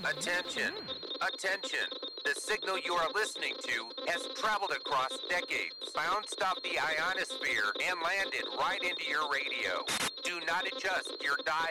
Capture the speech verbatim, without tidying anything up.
Attention, attention. The signal you are listening to has traveled across decades, bounced off the ionosphere, and landed right into your radio. Do not adjust your dial.